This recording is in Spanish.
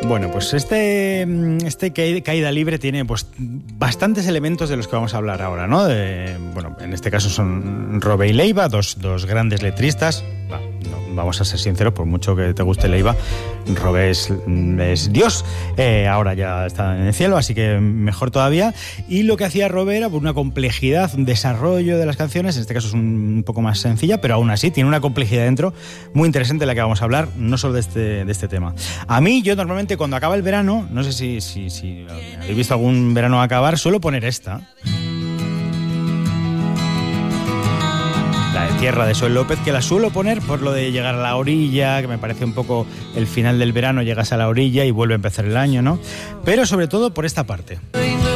Bueno, pues este Caída Libre tiene pues bastantes elementos de los que vamos a hablar ahora, ¿no? Bueno, en este caso son Robé y Leiva, dos grandes letristas. Vamos a ser sinceros, por mucho que te guste Leiva, Robé es Dios, ahora ya está en el cielo, así que mejor todavía. Y lo que hacía Robé era por una complejidad, un desarrollo de las canciones, en este caso es un poco más sencilla, pero aún así tiene una complejidad dentro muy interesante de la que vamos a hablar, no solo de este tema. A mí, yo normalmente cuando acaba el verano, no sé si habéis visto algún verano acabar, suelo poner esta. La de Tierra de Soel López, que la suelo poner por lo de llegar a la orilla, que me parece un poco el final del verano, llegas a la orilla y vuelve a empezar el año, ¿no? Pero sobre todo por esta parte.